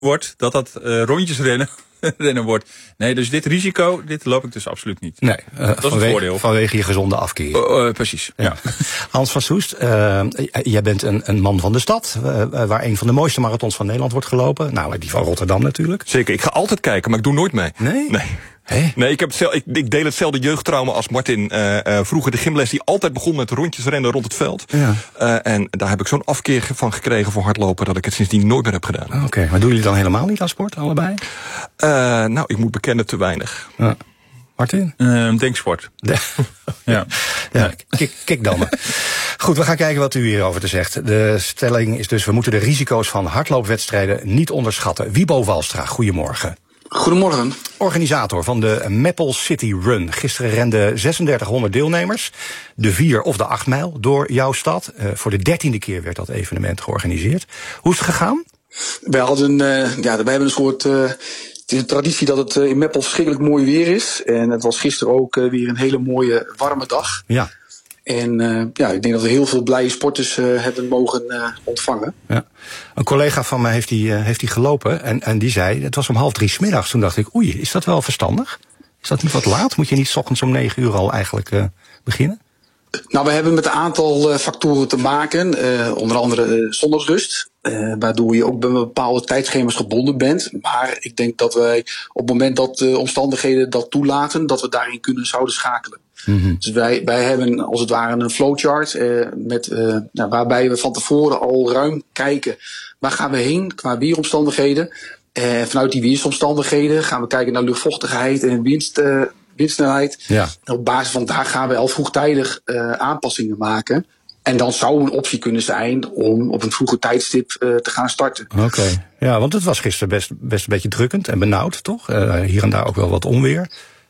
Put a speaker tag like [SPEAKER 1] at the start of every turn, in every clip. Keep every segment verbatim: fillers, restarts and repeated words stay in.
[SPEAKER 1] wordt, dat dat uh, rondjes rennen, rennen wordt. Nee, dus dit risico, dit loop ik dus absoluut niet.
[SPEAKER 2] Nee, uh, dat is vanwege, een voordeel. Vanwege je gezonde afkeer.
[SPEAKER 1] Uh, uh, precies, ja. ja.
[SPEAKER 2] Hans van Soest, uh, jij bent een, een man van de stad, uh, waar een van de mooiste marathons van Nederland wordt gelopen. Nou, die van Rotterdam natuurlijk.
[SPEAKER 3] Zeker, ik ga altijd kijken, maar ik doe nooit mee.
[SPEAKER 2] Nee?
[SPEAKER 3] Nee.
[SPEAKER 2] Hey.
[SPEAKER 3] Nee, ik, heb hetzelfde, ik, ik deel hetzelfde jeugdtrauma als Martin. Uh, uh, vroeger de gymles die altijd begon met rondjes rennen rond het veld.
[SPEAKER 2] Ja.
[SPEAKER 3] Uh, en daar heb ik zo'n afkeer van gekregen voor hardlopen dat ik het sindsdien nooit meer heb gedaan.
[SPEAKER 2] Oké, okay. Maar doen jullie dan helemaal niet aan sport, allebei?
[SPEAKER 3] Uh, nou, ik moet bekennen, te weinig.
[SPEAKER 2] Ja. Martin?
[SPEAKER 1] Uh, denksport.
[SPEAKER 2] De ja, ja kik, kik dan. Goed, we gaan kijken wat u hierover te zegt. De stelling is dus, we moeten de risico's van hardloopwedstrijden niet onderschatten. Wiebo Walstra, goedemorgen.
[SPEAKER 4] Goedemorgen.
[SPEAKER 2] Organisator van de Meppel City Run. Gisteren renden drieduizend honderd deelnemers, de vier of de acht mijl door jouw stad. Uh, voor de dertiende keer werd dat evenement georganiseerd. Hoe is het gegaan?
[SPEAKER 4] Wij hadden, uh, ja, wij hebben een soort, uh, het is een traditie dat het uh, in Meppel verschrikkelijk mooi weer is. En het was gisteren ook uh, weer een hele mooie warme dag.
[SPEAKER 2] Ja.
[SPEAKER 4] En uh, ja, ik denk dat we heel veel blije sporters uh, hebben mogen uh, ontvangen.
[SPEAKER 2] Ja. Een collega van mij heeft die, uh, heeft die gelopen en, en die zei, het was om half drie 's middags. Toen dacht ik, oei, is dat wel verstandig? Is dat niet wat laat? Moet je niet 's ochtends om negen uur al eigenlijk uh, beginnen?
[SPEAKER 4] Nou, we hebben met een aantal uh, factoren te maken. Uh, onder andere uh, zondagsrust. Uh, waardoor je ook bij bepaalde tijdschema's gebonden bent. Maar ik denk dat wij op het moment dat de uh, omstandigheden dat toelaten, dat we daarin kunnen zouden schakelen. Mm-hmm. Dus wij, wij hebben als het ware een flowchart. Uh, met, uh, nou, waarbij we van tevoren al ruim kijken. Waar gaan we heen qua weeromstandigheden? Uh, vanuit die weersomstandigheden gaan we kijken naar luchtvochtigheid en winst. Uh, windsnelheid.
[SPEAKER 2] Ja.
[SPEAKER 4] En op basis van daar gaan we al vroegtijdig uh, aanpassingen maken. En dan zou een optie kunnen zijn om op een vroege tijdstip uh, te gaan starten.
[SPEAKER 2] Oké, okay. Ja, want het was gisteren best, best een beetje drukkend en benauwd, toch? Uh, hier en daar ook wel wat onweer.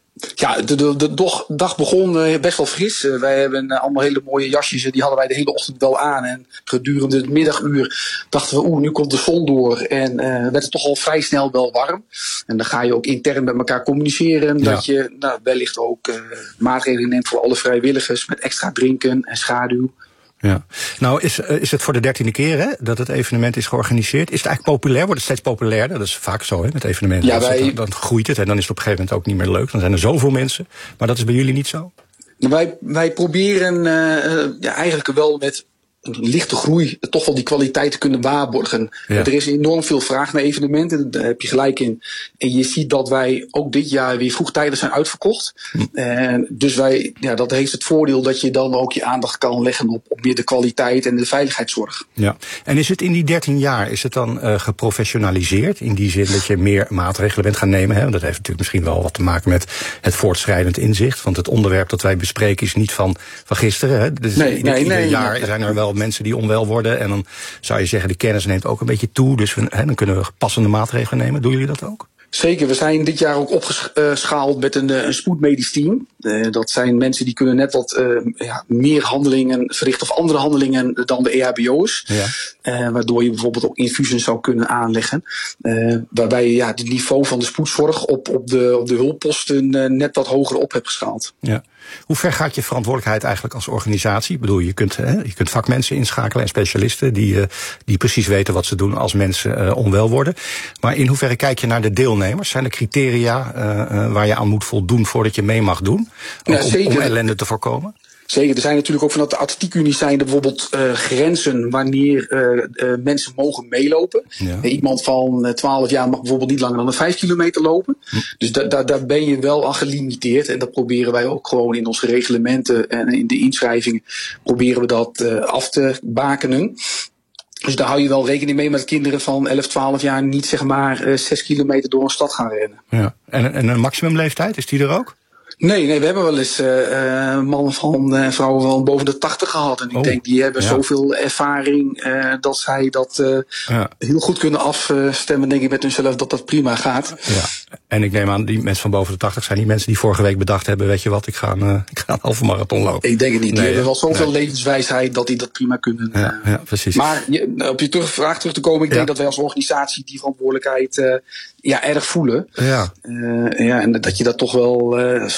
[SPEAKER 4] Ja, de, de, de dag begon uh, best wel fris. Uh, wij hebben uh, allemaal hele mooie jasjes, uh, die hadden wij de hele ochtend wel aan. En gedurende het middaguur dachten we, oeh, nu komt de zon door. En uh, werd het toch al vrij snel wel warm. En dan ga je ook intern met elkaar communiceren. Ja. Dat je nou, wellicht ook uh, maatregelen neemt voor alle vrijwilligers met extra drinken en schaduw.
[SPEAKER 2] Ja. Nou is, is het voor de dertiende keer hè, dat het evenement is georganiseerd. Is het eigenlijk populair? Wordt het steeds populairder? Dat is vaak zo hè, met evenementen.
[SPEAKER 4] Ja, wij...
[SPEAKER 2] dan, dan groeit het en dan is het op een gegeven moment ook niet meer leuk. Dan zijn er zoveel mensen. Maar dat is bij jullie niet zo?
[SPEAKER 4] Nou, wij, wij proberen uh, ja, eigenlijk wel met een lichte groei toch wel die kwaliteit te kunnen waarborgen. Ja. Er is enorm veel vraag naar evenementen, daar heb je gelijk in. En je ziet dat wij ook dit jaar weer vroegtijdig zijn uitverkocht. Hm. En dus wij, ja, dat heeft het voordeel dat je dan ook je aandacht kan leggen op, op meer de kwaliteit en de veiligheidszorg.
[SPEAKER 2] Ja. En is het in die dertien jaar, is het dan uh, geprofessionaliseerd? In die zin dat je meer maatregelen bent gaan nemen? Hè? Want dat heeft natuurlijk misschien wel wat te maken met het voortschrijdend inzicht. Want het onderwerp dat wij bespreken is niet van, van gisteren. Hè? Dus
[SPEAKER 4] nee,
[SPEAKER 2] ieder,
[SPEAKER 4] nee,
[SPEAKER 2] ieder
[SPEAKER 4] nee,
[SPEAKER 2] jaar
[SPEAKER 4] nee.
[SPEAKER 2] zijn er wel mensen die onwel worden. En dan zou je zeggen, de kennis neemt ook een beetje toe. Dus we, hè, dan kunnen we passende maatregelen nemen. Doen jullie dat ook?
[SPEAKER 4] Zeker, we zijn dit jaar ook opgeschaald met een, een spoedmedisch team. Uh, dat zijn mensen die kunnen net wat uh, ja, meer handelingen verrichten of andere handelingen dan de E H B O's. Ja. Uh, waardoor je bijvoorbeeld ook infusen zou kunnen aanleggen. Uh, waarbij je ja, het niveau van de spoedzorg op, op, de, op de hulpposten uh, net wat hoger op hebt geschaald.
[SPEAKER 2] Ja. Hoe ver gaat je verantwoordelijkheid eigenlijk als organisatie? Ik bedoel, je kunt, hè, je kunt vakmensen inschakelen en specialisten die, uh, die precies weten wat ze doen als mensen uh, onwel worden. Maar in hoeverre kijk je naar de deelnemers? Zijn er criteria uh, uh, waar je aan moet voldoen voordat je mee mag doen?
[SPEAKER 4] Ja,
[SPEAKER 2] om, om ellende te voorkomen?
[SPEAKER 4] Zeker, er zijn natuurlijk ook vanuit de atletiekunie zijn er bijvoorbeeld uh, grenzen wanneer uh, uh, mensen mogen meelopen. Ja. Uh, iemand van uh, twaalf jaar mag bijvoorbeeld niet langer dan een vijf kilometer lopen. Hm. Dus da- da- daar ben je wel aan gelimiteerd. En dat proberen wij ook gewoon in onze reglementen en in de inschrijvingen proberen we dat uh, af te bakenen. Dus daar hou je wel rekening mee met kinderen van elf, twaalf jaar niet zeg maar uh, zes kilometer door een stad gaan rennen.
[SPEAKER 2] Ja. En, en een maximumleeftijd, is die er ook?
[SPEAKER 4] Nee, nee, we hebben wel eens uh, mannen van uh, vrouwen van boven de tachtig gehad. En ik oh, denk, die hebben ja. zoveel ervaring uh, dat zij dat uh, ja. heel goed kunnen afstemmen, denk ik, met hunzelf dat dat prima gaat.
[SPEAKER 2] Ja. En ik neem aan, die mensen van boven de tachtig zijn die mensen die vorige week bedacht hebben, weet je wat, ik ga een, uh, ik ga een halve marathon lopen.
[SPEAKER 4] Ik denk het niet. Die nee, hebben wel zoveel nee. levenswijsheid dat die dat prima kunnen. Uh,
[SPEAKER 2] ja, ja, precies.
[SPEAKER 4] Maar je, op je terug, vraag terug te komen, ik ja. denk dat wij als organisatie die verantwoordelijkheid uh, ja, erg voelen.
[SPEAKER 2] Ja.
[SPEAKER 4] Uh, ja, en dat je dat toch wel uh,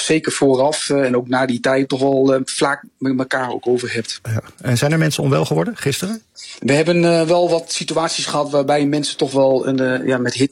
[SPEAKER 4] zeker vooraf uh, en ook na die tijd toch wel uh, vaak met elkaar ook over hebt.
[SPEAKER 2] Ja. En zijn er mensen onwel geworden gisteren?
[SPEAKER 4] We hebben uh, wel wat situaties gehad waarbij mensen toch wel een, uh, ja, met hitte